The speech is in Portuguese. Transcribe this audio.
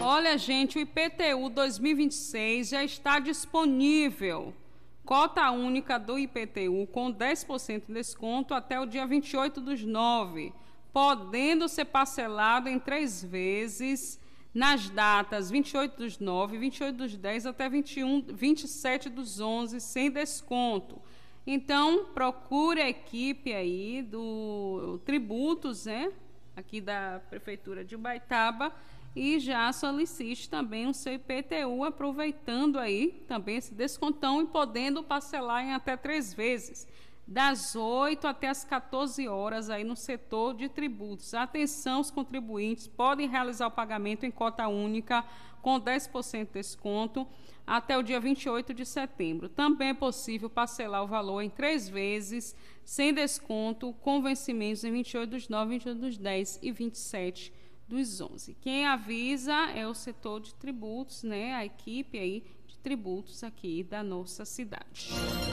Olha, gente, o IPTU 2026 já está disponível. Cota única do IPTU com 10% de desconto até o dia 28/9, podendo ser parcelado em 3 vezes nas datas 28/9, 28/10 até 27/11, sem desconto. Então, procure a equipe aí do Tributos, né, aqui da Prefeitura de Ubaitaba, e já solicite também o seu IPTU, aproveitando aí também esse descontão e podendo parcelar em até 3 vezes, das 8 até as 14 horas aí no setor de tributos. Atenção, os contribuintes podem realizar o pagamento em cota única com 10% de desconto até o dia 28 de setembro. Também é possível parcelar o valor em 3 vezes, sem desconto, com vencimentos em 28/9, 28/10 e 27/11. Quem avisa é o setor de tributos, né? A equipe aí de tributos aqui da nossa cidade.